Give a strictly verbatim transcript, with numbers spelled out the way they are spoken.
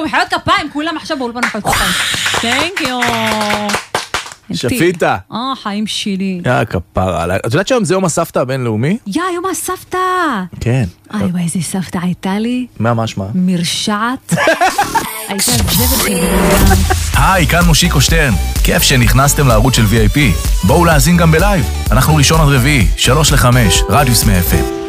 יואו, מחיאות כפיים, כולם עכשיו באולפן מחיאות כפיים. Thank you. שפיטה. אה, חיים שלי. יא כפרה עליי. את יודעת שהיום זה יום הסבתא הבינלאומי? יא, יום הסבתא. כן. איי, וואי, איזה סבתא הייתה לי. מה, מה, שמה? מרשעת. הייתה זבת של בן. היי, כאן מושיקו שטרן. כיף שנכנסתם לערוץ של וי איי פי. בואו להאזין גם בלייב. אנחנו ראשון עד רביעי, שלוש לחמש, רדיוס מאה אף אם.